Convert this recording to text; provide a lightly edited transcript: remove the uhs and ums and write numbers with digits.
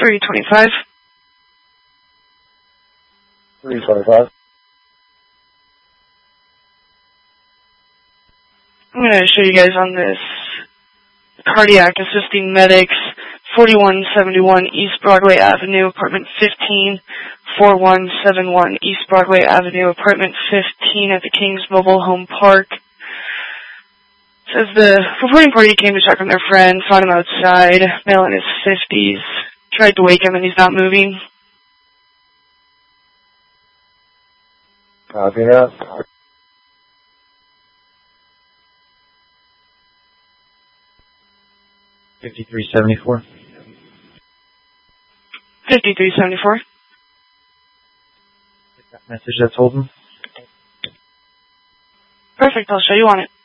325. 325. I'm going to show you guys on this cardiac assisting medics, 4171 East Broadway Avenue, apartment 15, 4171 East Broadway Avenue, apartment 15 at the Kings Mobile Home Park. Says the reporting party came to check on their friend, found him outside, male in his 50s, tried to wake him and he's not moving. Copy that. 5374. 5374. That message that's holding. Perfect, I'll show you on it.